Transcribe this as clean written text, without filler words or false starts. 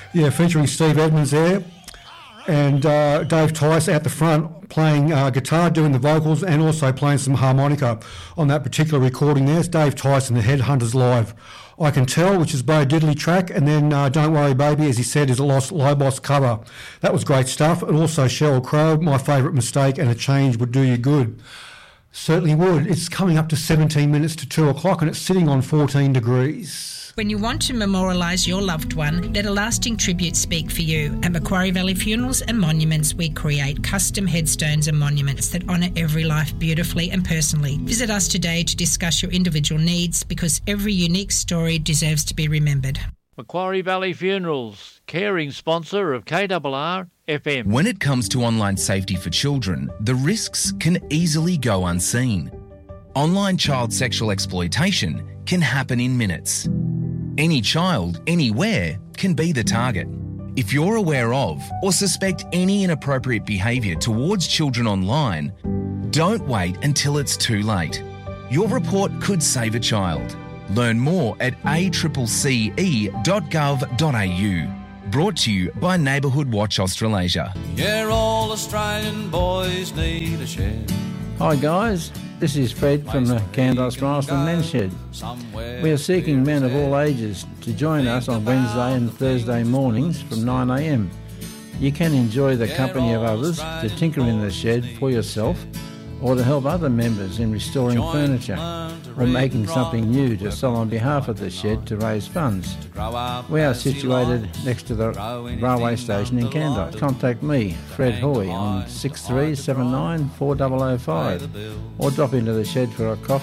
Yeah, featuring Steve Edmonds there. And Dave Tice out the front playing guitar, doing the vocals, and also playing some harmonica on that particular recording there. It's Dave Tice and the Headhunters Live. I Can Tell, which is Bo Diddley track, and then Don't Worry Baby, as he said, is a Lost Lobos cover. That was great stuff. And also Sheryl Crow, My Favourite Mistake, and A Change Would Do You Good. Certainly would. It's coming up to 17 minutes to 2 o'clock and it's sitting on 14 degrees. When you want to memorialise your loved one, let a lasting tribute speak for you. At Macquarie Valley Funerals and Monuments, we create custom headstones and monuments that honour every life beautifully and personally. Visit us today to discuss your individual needs, because every unique story deserves to be remembered. Macquarie Valley Funerals, caring sponsor of KRR FM. When it comes to online safety for children, the risks can easily go unseen. Online child sexual exploitation can happen in minutes. Any child, anywhere, can be the target. If you're aware of or suspect any inappropriate behaviour towards children online, don't wait until it's too late. Your report could save a child. Learn more at accce.gov.au. Brought to you by Neighbourhood Watch Australasia. Yeah, all Australian boys need a shed. Hi guys, this is Fred from the Candice Marston Men's Shed. We are seeking men of all ages to join us on Wednesday and Thursday mornings from 9 a.m. You can enjoy the company of others, to tinker in the shed for yourself, or to help other members in restoring furniture or making something new to sell on behalf of the shed to raise funds. We are situated next to the railway station in Candice. Contact me, Fred Hoy, on 6379 4005, or drop into the shed for a coffee